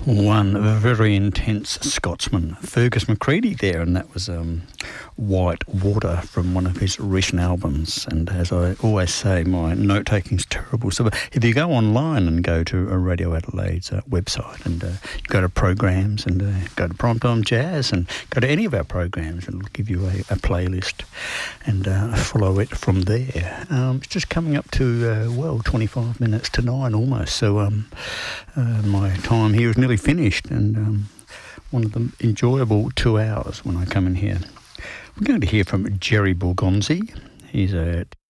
One very intense Scotsman, Fergus McCready there, and that was White Water from one of his recent albums. And as I always say, my note-taking's terrible. So if you go online and go to Radio Adelaide's website and go to programs and go to Primetime Jazz and go to any of our programs, and it'll give you a playlist and follow it from there. It's just coming up to, 25 minutes to 9 almost. So my time here is nearly finished, and one of the enjoyable 2 hours when I come in here. We're going to hear from Jerry Borgonzi. He's a